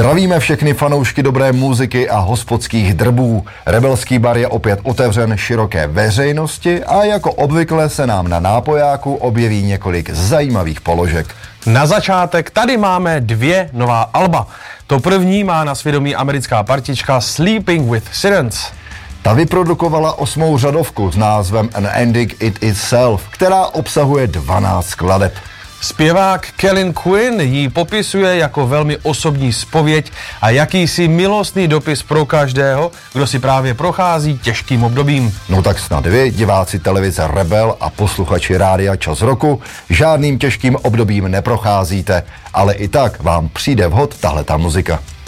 Zdravíme všechny fanoušky dobré muziky a hospodských drbů. Rebelský bar je opět otevřen široké veřejnosti a jako obvykle se nám na nápojáku objeví několik zajímavých položek. Na začátek tady máme 2 nová alba. To první má na svědomí americká partička Sleeping with Sirens. Ta vyprodukovala 8. řadovku s názvem An Ending It Itself, která obsahuje 12 skladeb. Zpěvák Kellin Quinn ji popisuje jako velmi osobní zpověď a jakýsi milostný dopis pro každého, kdo si právě prochází těžkým obdobím. No tak snad vy, diváci televize Rebel a posluchači rádia Čas roku, žádným těžkým obdobím neprocházíte, ale i tak vám přijde vhod tahleta muzika.